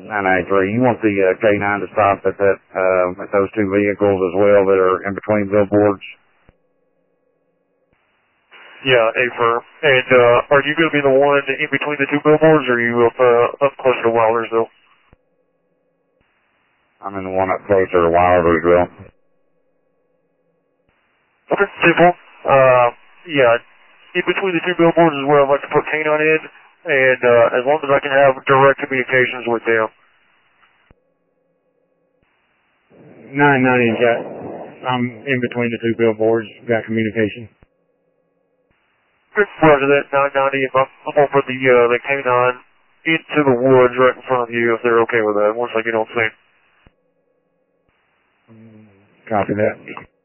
983. You want the K9 to stop at those two vehicles as well that are in between billboards? Yeah, A-firm. And are you going to be the one in between the two billboards, or are you up closer to Wildersville? I'm in the one up closer to Wildersville. Okay, simple. Yeah, in between the two billboards is where I'd like to put K9 in, and as long as I can have direct communications with them. 990 got, I'm in between the two billboards, got communication. Roger that, 990, if I'm going to put the K9 into the woods right in front of you, if they're okay with that, once I get on scene. Copy that.